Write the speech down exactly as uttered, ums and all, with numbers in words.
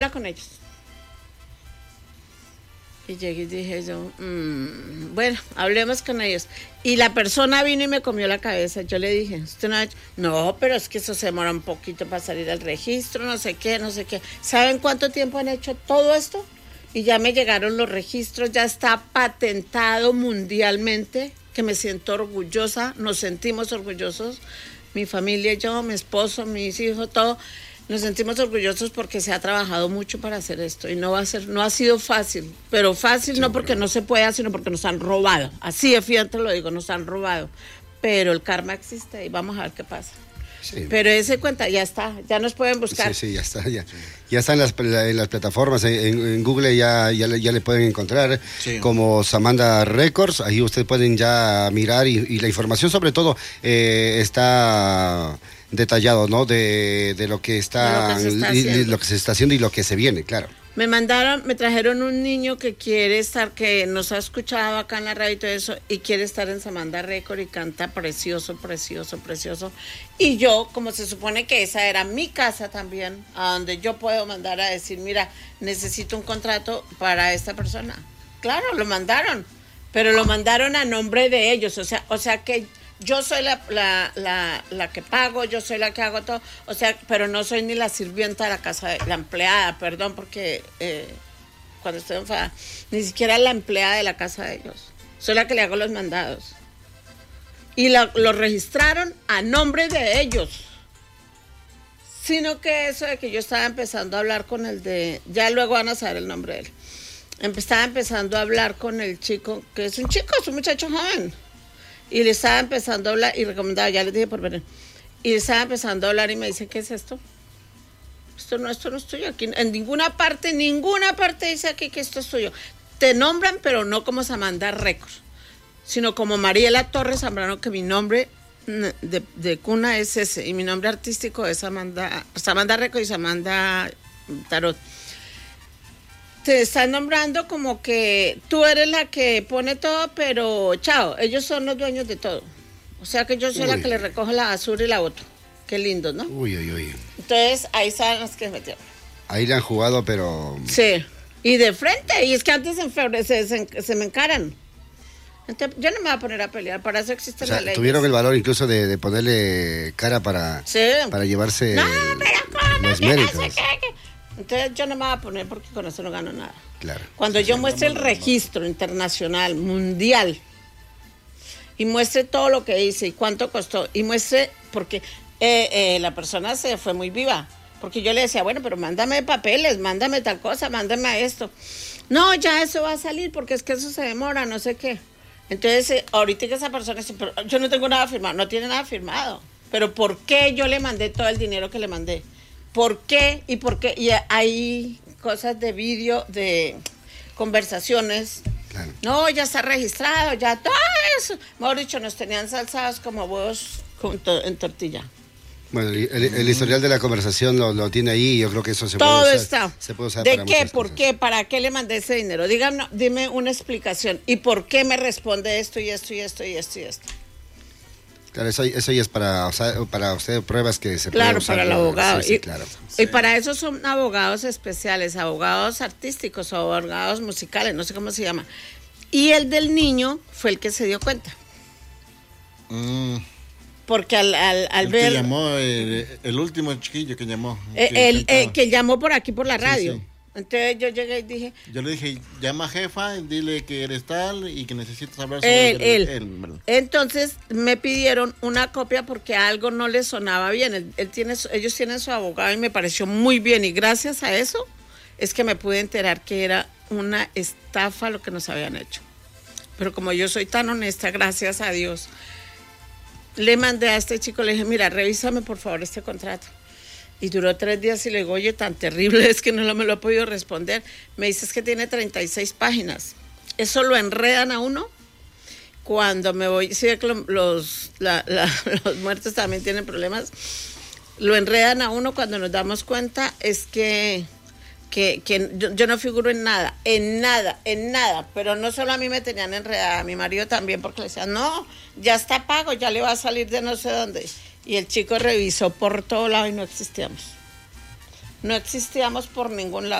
habla con ellos. Y llegué y dije yo, mmm, bueno, hablemos con ellos. Y la persona vino y me comió la cabeza. Yo le dije, ¿usted no ha hecho? No, pero es que eso se demora un poquito para salir al registro, no sé qué, no sé qué. ¿Saben cuánto tiempo han hecho todo esto? Y ya me llegaron los registros, ya está patentado mundialmente, que me siento orgullosa, nos sentimos orgullosos, mi familia y yo, mi esposo, mis hijos, todo. Nos sentimos orgullosos porque se ha trabajado mucho para hacer esto y no va a ser, no ha sido fácil, pero fácil sí, no porque pero... no se pueda, sino porque nos han robado. Así de fiel te lo digo, nos han robado. Pero el karma existe y vamos a ver qué pasa. Sí. Pero ese cuenta ya está, ya nos pueden buscar. Sí, sí, ya está, ya, ya está en las, en las plataformas, en, en Google ya, ya, ya le pueden encontrar sí. como Samantha Records, ahí ustedes pueden ya mirar y, y la información sobre todo eh, está detallado, ¿no? De, de lo que está, de lo que, se está y, lo que se está haciendo y lo que se viene, claro. Me mandaron, me trajeron un niño que quiere estar, que nos ha escuchado acá en la radio y todo eso, y quiere estar en Samantha Record y canta precioso, precioso, precioso. Y yo, como se supone que esa era mi casa también, a donde yo puedo mandar a decir, mira, necesito un contrato para esta persona. Claro, lo mandaron, pero lo mandaron a nombre de ellos, o sea, o sea que yo soy la, la, la, la que pago, yo soy la que hago todo, o sea, pero no soy ni la sirvienta de la casa, de, la empleada, perdón, porque eh, cuando estoy enfadada, ni siquiera la empleada de la casa de ellos, soy la que le hago los mandados. Y lo, lo registraron a nombre de ellos. Sino que eso de que yo estaba empezando a hablar con el de, ya luego van a saber el nombre de él, estaba empezando a hablar con el chico, que es un chico, es un muchacho joven. Y le estaba empezando a hablar, y recomendaba, ya les dije por venir, y le estaba empezando a hablar y me dice, ¿qué es esto? Esto no, esto no es tuyo, aquí, en ninguna parte, ninguna parte dice aquí que esto es tuyo. Te nombran, pero no como Samantha Records, sino como Mariela Torres Zambrano, que mi nombre de, de cuna es ese, y mi nombre artístico es Samantha, Samantha Records y Samantha Tarot. Te están nombrando como que tú eres la que pone todo, pero chao, ellos son los dueños de todo. O sea que yo soy uy. la que le recoge la basura y la boto. Qué lindo, ¿no? Uy, uy, uy. Entonces, ahí saben las que se metieron. Ahí le han jugado, pero... Sí, y de frente, y es que antes en febrero se, se, se me encaran. Entonces, yo no me voy a poner a pelear, para eso existen o sea, las leyes. Tuvieron el valor incluso de, de ponerle cara para, sí. para llevarse no, pero ¿cómo? los méritos. No sé qué. Entonces yo no me voy a poner porque con eso no gano nada. Claro. Cuando yo muestre el registro internacional, mundial, y muestre todo lo que hice y cuánto costó, y muestre, porque eh, eh, la persona se fue muy viva, porque yo le decía, bueno, pero mándame papeles, mándame tal cosa, mándame esto. No, ya eso va a salir porque es que eso se demora, no sé qué. Entonces, eh, ahorita que esa persona dice, pero yo no tengo nada firmado, no tiene nada firmado. Pero ¿por qué yo le mandé todo el dinero que le mandé? ¿Por qué? ¿Y por qué? Y hay cosas de vídeo, de conversaciones. Claro. No, ya está registrado, ya todo eso. Mejor dicho, nos tenían salsados como huevos junto, en tortilla. Bueno, el, el historial de la conversación lo, lo tiene ahí y yo creo que eso se todo puede usar. Está. Se puede usar ¿De para qué? ¿Por cosas. qué? ¿Para qué le mandé ese dinero? Dígame, dime una explicación. ¿Y por qué me responde esto y esto y esto y esto y esto? Claro, eso, eso ya es para, o sea, para usted pruebas que se claro, pueden usar. Claro, para el abogado. Sí, sí, y, claro. y para eso son abogados especiales, abogados artísticos o abogados musicales, no sé cómo se llama. Y el del niño fue el que se dio cuenta. Mm. Porque al, al, al el ver... que llamó, el, el último chiquillo que llamó. Eh, que, el, eh, que llamó por aquí por la radio. Sí, sí. Entonces yo llegué y dije... Yo le dije, llama jefa, dile que eres tal y que necesitas hablar sobre él, él. él Entonces me pidieron una copia porque algo no le sonaba bien. Él, él tiene, ellos tienen su abogado y me pareció muy bien. Y gracias a eso es que me pude enterar que era una estafa lo que nos habían hecho. Pero como yo soy tan honesta, gracias a Dios, le mandé a este chico, le dije, mira, revísame por favor este contrato. Y duró tres días y le digo, oye, tan terrible es que no me lo he podido responder. Me dices que tiene treinta y seis páginas. Eso lo enredan a uno. Cuando me voy, sí, los, la, la, los muertos también tienen problemas. Lo enredan a uno cuando nos damos cuenta es que, que, que yo, yo no figuro en nada, en nada, en nada. Pero no solo a mí me tenían enredada, a mi marido también, porque le decían, no, ya está pago, ya le va a salir de no sé dónde. Y el chico revisó por todo lado y no existíamos. No existíamos por ningún lado.